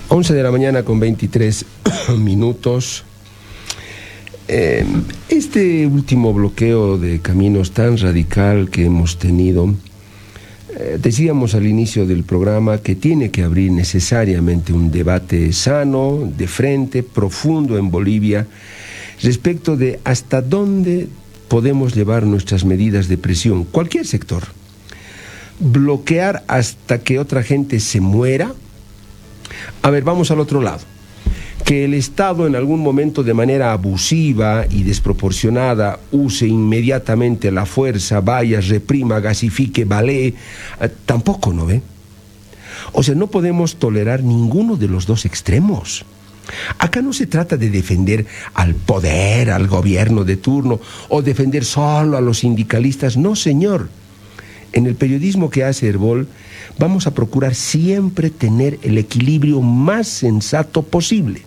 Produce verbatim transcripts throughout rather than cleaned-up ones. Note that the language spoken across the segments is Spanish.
once de la mañana con veintitrés minutos. Eh, este último bloqueo de caminos tan radical que hemos tenido, eh, decíamos al inicio del programa que tiene que abrir necesariamente un debate sano, de frente, profundo en Bolivia, respecto de hasta dónde podemos llevar nuestras medidas de presión, cualquier sector. Bloquear hasta que otra gente se muera. A ver, vamos al otro lado. Que el Estado en algún momento de manera abusiva y desproporcionada use inmediatamente la fuerza, vaya, reprima, gasifique, balee, eh, tampoco, ¿no ve? O sea, no podemos tolerar ninguno de los dos extremos. Acá no se trata de defender al poder, al gobierno de turno, o defender solo a los sindicalistas. No, señor. En el periodismo que hace Herbol, vamos a procurar siempre tener el equilibrio más sensato posible.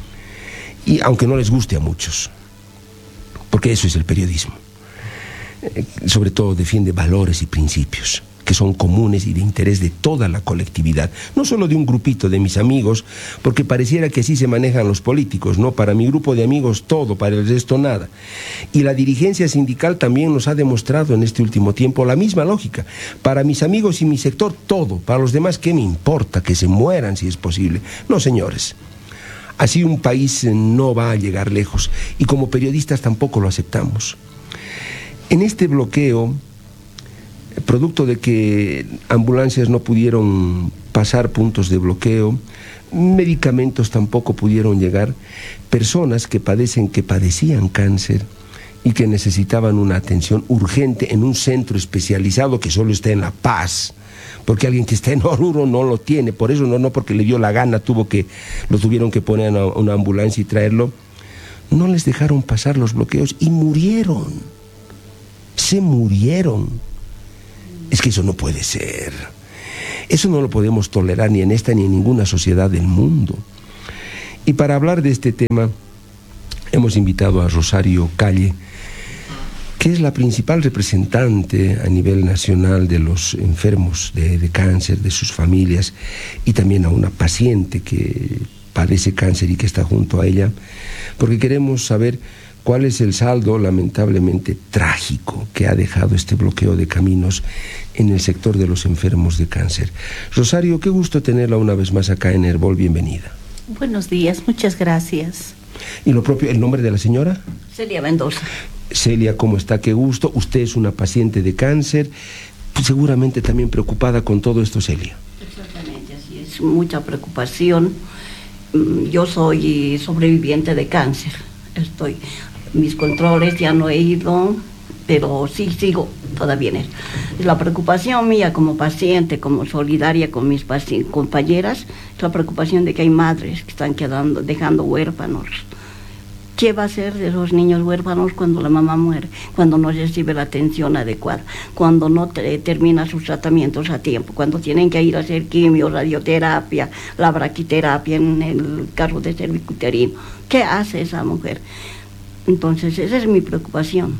Y aunque no les guste a muchos, porque eso es el periodismo. Eh, sobre todo defiende valores y principios que son comunes y de interés de toda la colectividad, no solo de un grupito de mis amigos, porque pareciera que así se manejan los políticos, ¿no? Para mi grupo de amigos todo, para el resto nada. Y la dirigencia sindical también nos ha demostrado en este último tiempo la misma lógica. Para mis amigos y mi sector todo, para los demás, ¿qué me importa? Que se mueran si es posible. No, señores. Así un país no va a llegar lejos, y como periodistas tampoco lo aceptamos. En este bloqueo, producto de que ambulancias no pudieron pasar puntos de bloqueo, medicamentos tampoco pudieron llegar, personas que padecen, que padecían cáncer y que necesitaban una atención urgente en un centro especializado que solo está en La Paz, porque alguien que está en Oruro no lo tiene, por eso no, no porque le dio la gana, tuvo que, lo tuvieron que poner a una ambulancia y traerlo, no les dejaron pasar los bloqueos y murieron, se murieron. Es que eso no puede ser. Eso no lo podemos tolerar ni en esta ni en ninguna sociedad del mundo. Y para hablar de este tema, hemos invitado a Rosario Calle, que es la principal representante a nivel nacional de los enfermos de, de cáncer, de sus familias, y también a una paciente que padece cáncer y que está junto a ella, porque queremos saber cuál es el saldo lamentablemente trágico que ha dejado este bloqueo de caminos en el sector de los enfermos de cáncer. Rosario, qué gusto tenerla una vez más acá en Herbol, bienvenida. Buenos días, muchas gracias. ¿Y lo propio, el nombre de la señora? Celia Mendoza. Celia, ¿cómo está? Qué gusto. Usted es una paciente de cáncer, seguramente también preocupada con todo esto, Celia. Exactamente, así es, mucha preocupación. Yo soy sobreviviente de cáncer, estoy... Mis controles ya no he ido, pero sí sigo todavía en eso. La preocupación mía como paciente, como solidaria con mis compañeras, es la preocupación de que hay madres que están quedando, dejando huérfanos. ¿Qué va a hacer de esos niños huérfanos cuando la mamá muere? Cuando no recibe la atención adecuada, cuando no te, termina sus tratamientos a tiempo, cuando tienen que ir a hacer quimio, radioterapia, la braquiterapia en el caso de cervicuterino. ¿Qué hace esa mujer? Entonces, esa es mi preocupación,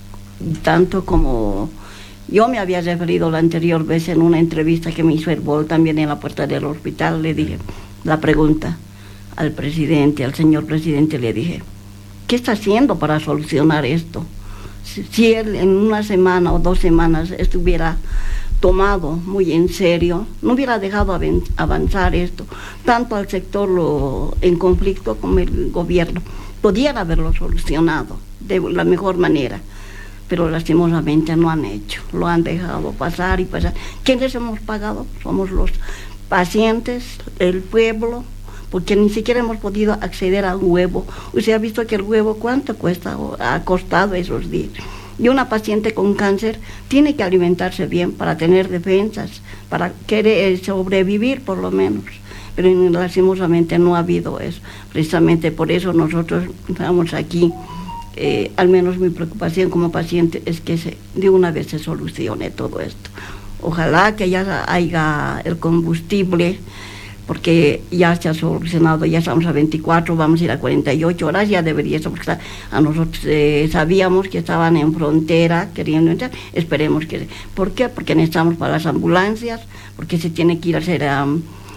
tanto como yo me había referido la anterior vez en una entrevista que me hizo Herbol también en la puerta del hospital, le dije, la pregunta al presidente, al señor presidente, le dije, ¿qué está haciendo para solucionar esto? Si, si él en una semana o dos semanas estuviera tomado muy en serio, no hubiera dejado avanzar esto, tanto al sector lo, en conflicto como el gobierno. Podían haberlo solucionado de la mejor manera, pero lastimosamente no han hecho, lo han dejado pasar y pasar. ¿Quiénes hemos pagado? Somos los pacientes, el pueblo, porque ni siquiera hemos podido acceder a un huevo. Usted ha visto que el huevo, ¿cuánto cuesta? Ha costado esos días. Y una paciente con cáncer tiene que alimentarse bien para tener defensas, para querer sobrevivir por lo menos. Pero lastimosamente no ha habido eso. Precisamente por eso nosotros estamos aquí. Eh, al menos mi preocupación como paciente es que se, de una vez se solucione todo esto. Ojalá que ya haya el combustible, porque ya se ha solucionado, ya estamos a veinticuatro, vamos a ir a cuarenta y ocho horas, ya debería ser, porque a nosotros eh, sabíamos que estaban en frontera queriendo entrar, esperemos que... ¿Por qué? Porque necesitamos para las ambulancias, porque se tiene que ir a hacer... Um,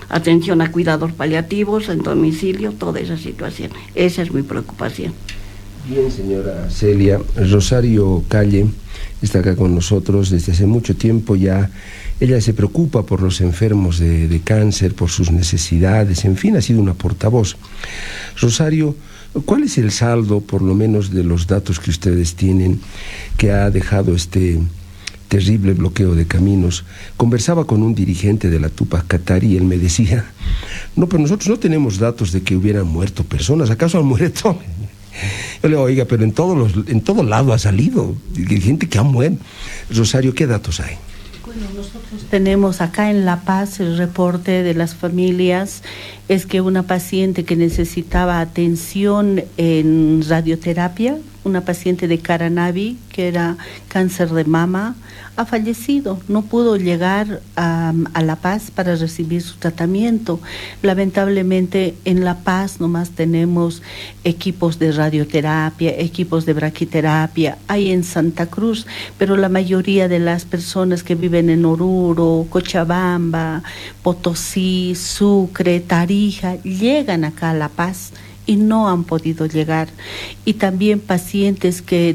atención a cuidados paliativos en domicilio, toda esa situación. Esa es mi preocupación. Bien, señora Celia. Rosario Calle está acá con nosotros desde hace mucho tiempo ya. Ella se preocupa por los enfermos de, de cáncer, por sus necesidades, en fin, ha sido una portavoz. Rosario, ¿cuál es el saldo, por lo menos de los datos que ustedes tienen, que ha dejado este terrible bloqueo de caminos? Conversaba con un dirigente de la Tupac Katari y él me decía, no, pero nosotros no tenemos datos de que hubieran muerto personas, ¿acaso han muerto? Yo le digo, oiga, pero en todos los, en todo lado ha salido gente que ha muerto. Rosario, ¿qué datos hay? Bueno, nosotros tenemos acá en La Paz el reporte de las familias, es que una paciente que necesitaba atención en radioterapia, una paciente de Caranavi, que era cáncer de mama, ha fallecido, no pudo llegar a, a La Paz para recibir su tratamiento. Lamentablemente en La Paz nomás tenemos equipos de radioterapia, equipos de braquiterapia, hay en Santa Cruz, pero la mayoría de las personas que viven en Oruro, Cochabamba, Potosí, Sucre, Tarija, llegan acá a La Paz y no han podido llegar. Y también pacientes que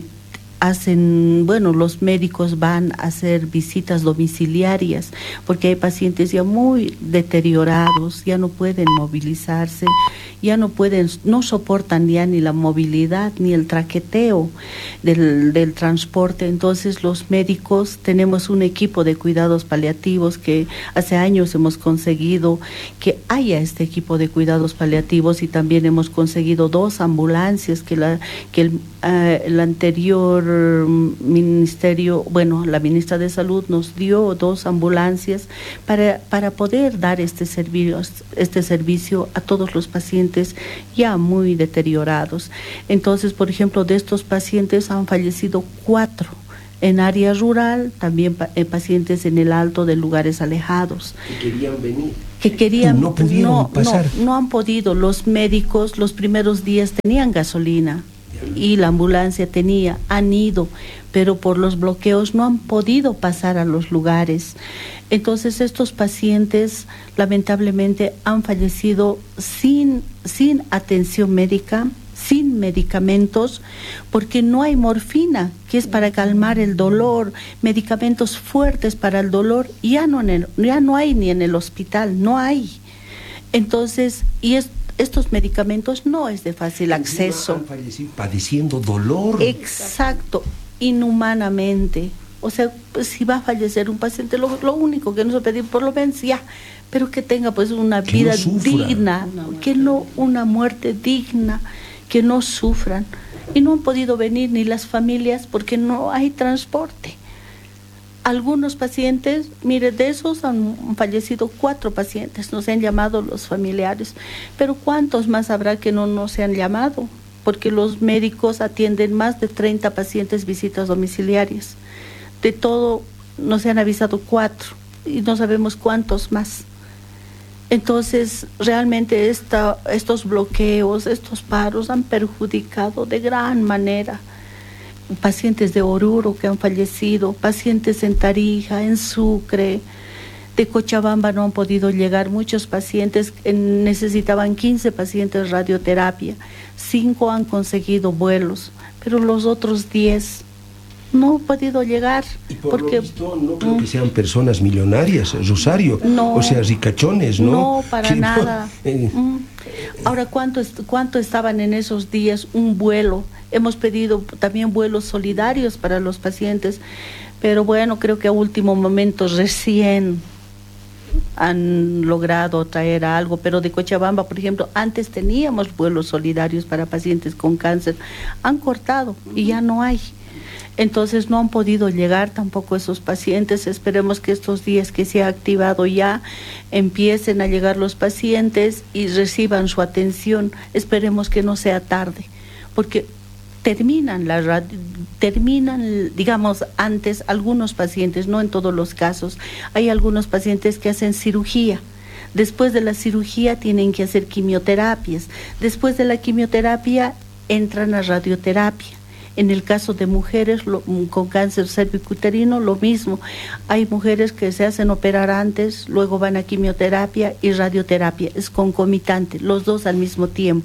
hacen, bueno, los médicos van a hacer visitas domiciliarias, porque hay pacientes ya muy deteriorados, ya no pueden movilizarse, ya no pueden, no soportan ya ni la movilidad ni el traqueteo del, del transporte. Entonces los médicos tenemos un equipo de cuidados paliativos que hace años hemos conseguido que haya este equipo de cuidados paliativos, y también hemos conseguido dos ambulancias que la que el, uh, el anterior ministerio, bueno, la ministra de Salud nos dio dos ambulancias para, para poder dar este servicio, este servicio a todos los pacientes ya muy deteriorados. Entonces, por ejemplo, de estos pacientes han fallecido cuatro en área rural, también eh, pacientes en el alto de lugares alejados. Que querían venir. Que querían, no pudieron no, pasar. No, no han podido. Los médicos los primeros días tenían gasolina y la ambulancia tenía, han ido, pero por los bloqueos no han podido pasar a los lugares. Entonces estos pacientes lamentablemente han fallecido sin, sin atención médica, sin medicamentos, porque no hay morfina, que es para calmar el dolor, medicamentos fuertes para el dolor, ya no, en el, ya no hay ni en el hospital, no hay. Entonces, y es estos medicamentos no es de fácil acceso. Han fallecido padeciendo dolor. Exacto, inhumanamente. O sea, pues, si va a fallecer un paciente, lo, lo único que nos va a pedir, por lo menos ya, pero que tenga pues una que vida no digna, que no una muerte digna, que no sufran. Y no han podido venir ni las familias porque no hay transporte. Algunos pacientes, mire, de esos han fallecido cuatro pacientes, nos han llamado los familiares, pero ¿cuántos más habrá que no nos han llamado? Porque los médicos atienden más de treinta pacientes visitas domiciliarias. De todo nos han avisado cuatro y no sabemos cuántos más. Entonces, realmente esta, estos bloqueos, estos paros han perjudicado de gran manera. Pacientes de Oruro que han fallecido, pacientes en Tarija, en Sucre, de Cochabamba no han podido llegar, muchos pacientes necesitaban quince pacientes radioterapia, cinco han conseguido vuelos, pero los otros diez no han podido llegar. Y por porque lo visto, no creo que sean personas millonarias, Rosario, no, o sea, ricachones, ¿no? No, para sí, nada. No. Eh. Ahora, ¿cuánto, ¿cuánto estaban en esos días un vuelo? Hemos pedido también vuelos solidarios para los pacientes, pero bueno, creo que a último momento recién han logrado traer algo, pero de Cochabamba, por ejemplo, antes teníamos vuelos solidarios para pacientes con cáncer, han cortado y ya no hay. Entonces no han podido llegar tampoco esos pacientes. Esperemos que estos días que se ha activado ya empiecen a llegar los pacientes y reciban su atención. Esperemos que no sea tarde, porque terminan la radio, terminan, digamos, antes algunos pacientes, no en todos los casos. Hay algunos pacientes que hacen cirugía. Después de la cirugía tienen que hacer quimioterapias. Después de la quimioterapia entran a radioterapia. En el caso de mujeres lo, con cáncer cervicuterino, lo mismo. Hay mujeres que se hacen operar antes, luego van a quimioterapia y radioterapia. Es concomitante, los dos al mismo tiempo.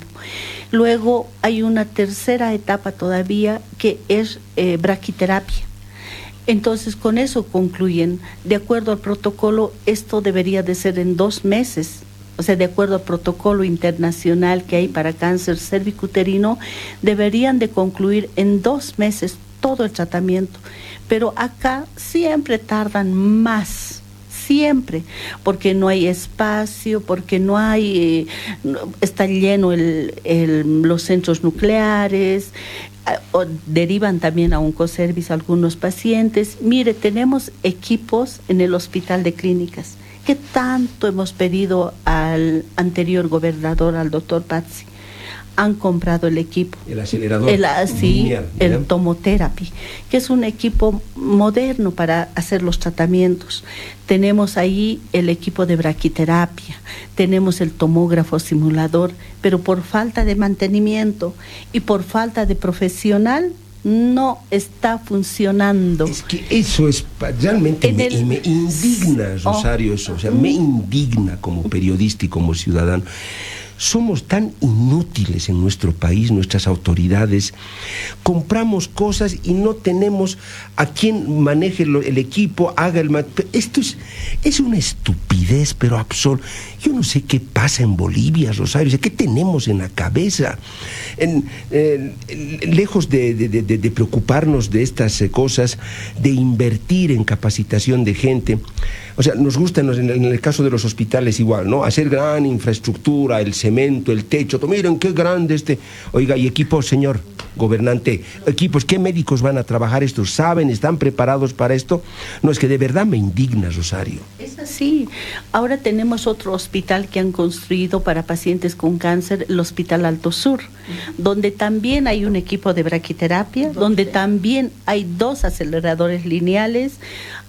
Luego hay una tercera etapa todavía que es eh, braquiterapia. Entonces, con eso concluyen, de acuerdo al protocolo, esto debería de ser en dos meses. O sea, de acuerdo al protocolo internacional que hay para cáncer cervicuterino, deberían de concluir en dos meses todo el tratamiento. Pero acá siempre tardan más, siempre, porque no hay espacio, porque no hay, eh, no, está lleno el, el, los centros nucleares, eh, o derivan también a Oncoservice algunos pacientes. Mire, tenemos equipos en el Hospital de Clínicas. ¿Qué tanto hemos pedido al anterior gobernador, al doctor Pazzi? Han comprado el equipo. El acelerador. El, sí, lineal, el Tomotherapy, que es un equipo moderno para hacer los tratamientos. Tenemos ahí el equipo de braquiterapia, tenemos el tomógrafo simulador, pero por falta de mantenimiento y por falta de profesional, no está funcionando. Es que eso es realmente me, el... me indigna, Rosario, eso, o sea, me indigna como periodista y como ciudadano. Somos tan inútiles en nuestro país, nuestras autoridades. Compramos cosas y no tenemos a quien maneje lo, el equipo, haga el... Esto es, es una estupidez, pero absoluta. Yo no sé qué pasa en Bolivia, Rosario, ¿qué tenemos en la cabeza? En, eh, lejos de, de, de, de preocuparnos de estas eh, cosas, de invertir en capacitación de gente. O sea, nos gusta en, los, en el caso de los hospitales igual, ¿no? Hacer gran infraestructura, el cemento, el techo. Miren qué grande este. Oiga, y equipos, señor gobernante, equipos, ¿qué médicos van a trabajar estos? ¿Saben? ¿Están preparados para esto? No, es que de verdad me indigna, Rosario. Es así. Ahora tenemos otro hospital que han construido para pacientes con cáncer, el Hospital Alto Sur, donde también hay un equipo de braquiterapia, donde también hay dos aceleradores lineales.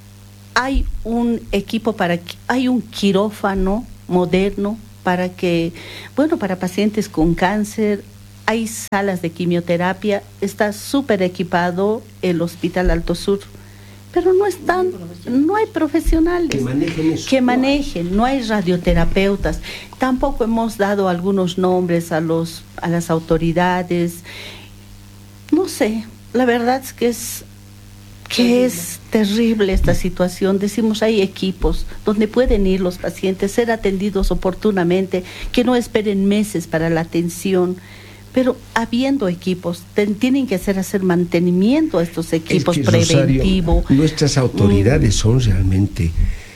Hay un equipo para, hay un quirófano moderno para que, bueno, para pacientes con cáncer, hay salas de quimioterapia, está súper equipado el Hospital Alto Sur, pero no están, no hay profesionales que manejen eso. Que manejen, no hay radioterapeutas, tampoco hemos dado algunos nombres a los, a las autoridades, no sé, la verdad es que es que es terrible esta situación. Decimos, hay equipos donde pueden ir los pacientes, ser atendidos oportunamente, que no esperen meses para la atención, pero habiendo equipos, ten, tienen que hacer hacer mantenimiento a estos equipos, es que, preventivo. Rosario, nuestras autoridades mm. son realmente,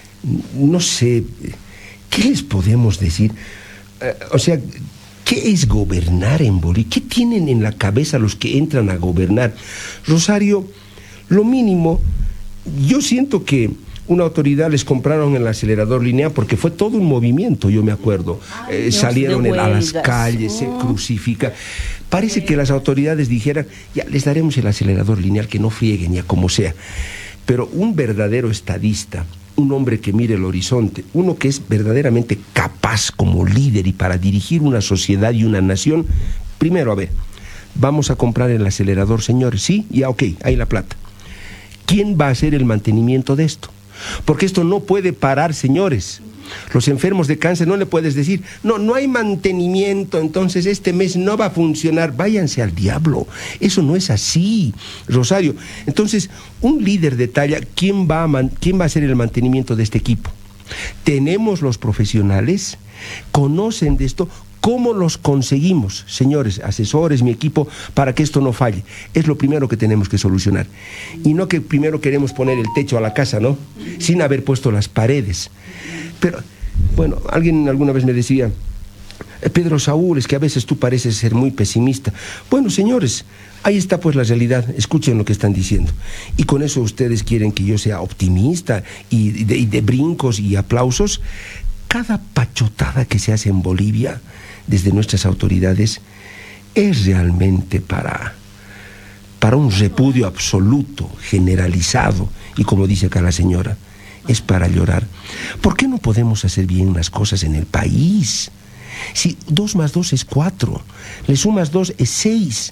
no sé, ¿qué les podemos decir? Uh, o sea, ¿qué es gobernar en Bolivia? ¿Qué tienen en la cabeza los que entran a gobernar? Rosario, lo mínimo, yo siento que una autoridad les compraron el acelerador lineal porque fue todo un movimiento, yo me acuerdo. Ay, eh, salieron a las calles, oh. se crucifica. Parece que las autoridades dijeran, ya les daremos el acelerador lineal, que no frieguen, ya como sea. Pero un verdadero estadista, un hombre que mire el horizonte, uno que es verdaderamente capaz como líder y para dirigir una sociedad y una nación, primero, a ver, vamos a comprar el acelerador, señores, sí, ya, ok, hay la plata. ¿Quién va a hacer el mantenimiento de esto? Porque esto no puede parar, señores. Los enfermos de cáncer no le puedes decir, no, no hay mantenimiento, entonces este mes no va a funcionar. Váyanse al diablo. Eso no es así, Rosario. Entonces, un líder de talla, ¿quién va a, man- quién va a hacer el mantenimiento de este equipo? Tenemos los profesionales, conocen de esto. ¿Cómo los conseguimos, señores, asesores, mi equipo, para que esto no falle? Es lo primero que tenemos que solucionar. Y no que primero queremos poner el techo a la casa, ¿no? Sin haber puesto las paredes. Pero, bueno, alguien alguna vez me decía, Pedro Saúl, es que a veces tú pareces ser muy pesimista. Bueno, señores, ahí está pues la realidad. Escuchen lo que están diciendo. Y con eso ustedes quieren que yo sea optimista y de, y de brincos y aplausos. Cada pachotada que se hace en Bolivia desde nuestras autoridades es realmente para, para un repudio absoluto, generalizado, y como dice acá la señora, es para llorar. ¿Por qué no podemos hacer bien las cosas en el país? Si dos más dos es cuatro, le sumas dos es seis,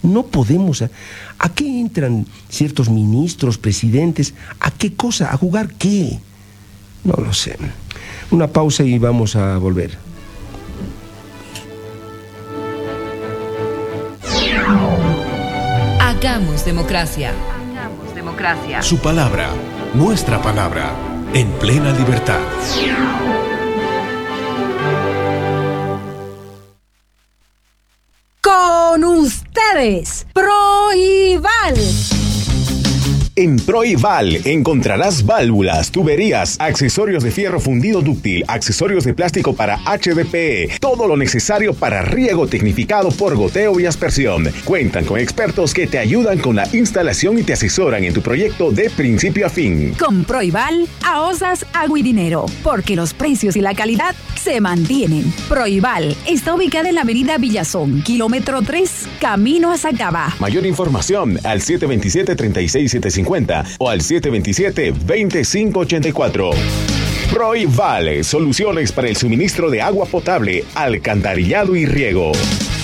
No podemos. ¿A, ¿A qué entran ciertos ministros, presidentes? ¿A qué cosa? ¿A jugar qué? No lo sé. Una pausa y vamos a volver. Hagamos democracia. Hagamos democracia. Su palabra, nuestra palabra, en plena libertad. Con ustedes, Proival. En Proival encontrarás válvulas, tuberías, accesorios de fierro fundido dúctil, accesorios de plástico para H D P E, todo lo necesario para riego tecnificado por goteo y aspersión. Cuentan con expertos que te ayudan con la instalación y te asesoran en tu proyecto de principio a fin. Con Proival ahorras agua y dinero, porque los precios y la calidad se mantienen. Proival está ubicada en la avenida Villazón, kilómetro tres, camino a Sacaba. Mayor información al siete dos siete, tres seis siete cinco o al siete dos siete, dos cinco ocho cuatro. Proival, soluciones para el suministro de agua potable, alcantarillado y riego.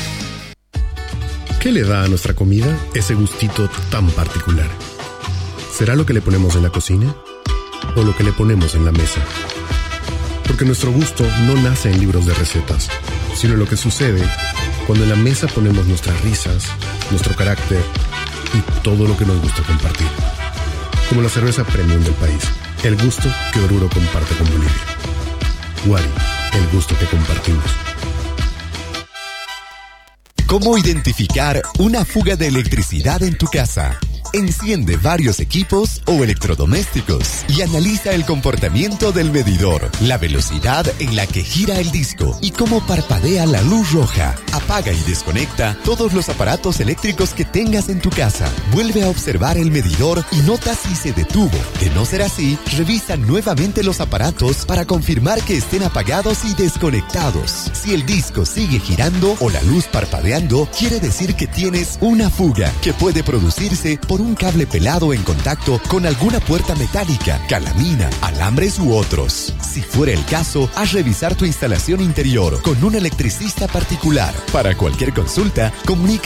¿Qué le da a nuestra comida ese gustito tan particular? ¿Será lo que le ponemos en la cocina o lo que le ponemos en la mesa? Porque nuestro gusto no nace en libros de recetas, sino lo que sucede cuando en la mesa ponemos nuestras risas, nuestro carácter y todo lo que nos gusta compartir. Como la cerveza premium del país, el gusto que Oruro comparte con Bolivia. Wari, el gusto que compartimos. ¿Cómo identificar una fuga de electricidad en tu casa? Enciende varios equipos o electrodomésticos y analiza el comportamiento del medidor, la velocidad en la que gira el disco y cómo parpadea la luz roja. Apaga y desconecta todos los aparatos eléctricos que tengas en tu casa. Vuelve a observar el medidor y nota si se detuvo. De no ser así, revisa nuevamente los aparatos para confirmar que estén apagados y desconectados. Si el disco sigue girando o la luz parpadeando, quiere decir que tienes una fuga que puede producirse por un cable pelado en contacto con alguna puerta metálica, calamina, alambres u otros. Si fuera el caso, haz revisar tu instalación interior con un electricista particular. Para cualquier consulta, comunícate